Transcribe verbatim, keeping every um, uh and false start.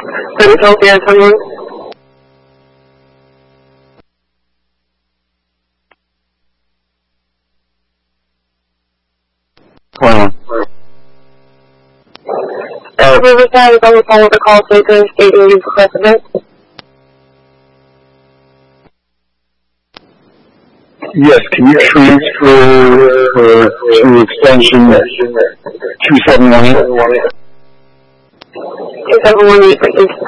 Service Home San Antonio. Wow. Uh, Riverside is on the phone with the call center stating you request event. Yes, can you transfer uh, to extension two seven one eight? two seven one eight for East